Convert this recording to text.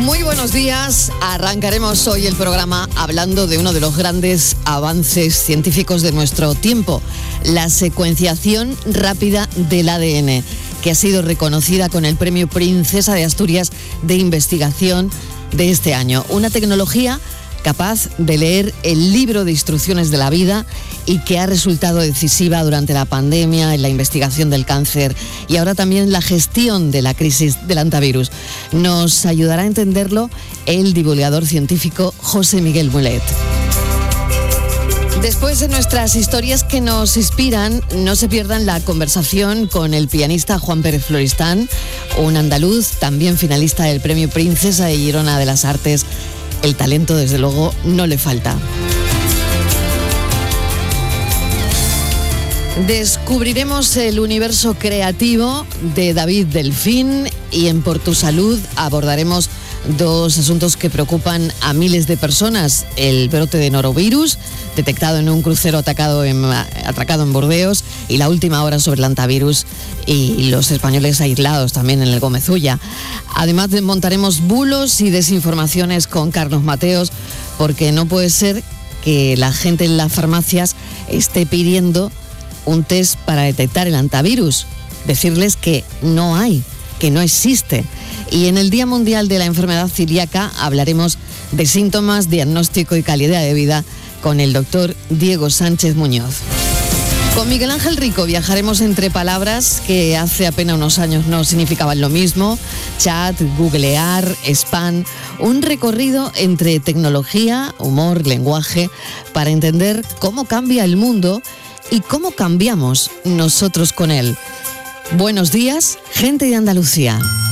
Muy buenos días. Arrancaremos hoy el programa hablando de uno de los grandes avances científicos de nuestro tiempo, la secuenciación rápida del ADN, que ha sido reconocida con el Premio Princesa de Asturias de Investigación de este año. Una tecnología capaz de leer el libro de instrucciones de la vida y que ha resultado decisiva durante la pandemia, en la investigación del cáncer y ahora también en la gestión de la crisis del hantavirus. Nos ayudará a entenderlo el divulgador científico José Miguel Mulet. Después de nuestras historias que nos inspiran, no se pierdan la conversación con el pianista Juan Pérez Floristán, un andaluz, también finalista del Premio Princesa de Girona de las Artes. El talento, desde luego, no le falta. Descubriremos el universo creativo de David Delfín y en Por tu Salud abordaremos dos asuntos que preocupan a miles de personas. El brote de norovirus, detectado en un crucero atracado en Burdeos, y la última hora sobre el hantavirus y los españoles aislados también en el Gómez Ulla. Además, desmontaremos bulos y desinformaciones con Carlos Mateos, porque no puede ser que la gente en las farmacias esté pidiendo un test para detectar el hantavirus. Decirles que no hay, que no existe. Y en el Día Mundial de la Enfermedad Celíaca hablaremos de síntomas, diagnóstico y calidad de vida con el doctor Diego Sánchez Muñoz. Con Miguel Ángel Rico viajaremos entre palabras que hace apenas unos años no significaban lo mismo: chat, googlear, spam. Un recorrido entre tecnología, humor, lenguaje, para entender cómo cambia el mundo y cómo cambiamos nosotros con él. Buenos días, gente de Andalucía.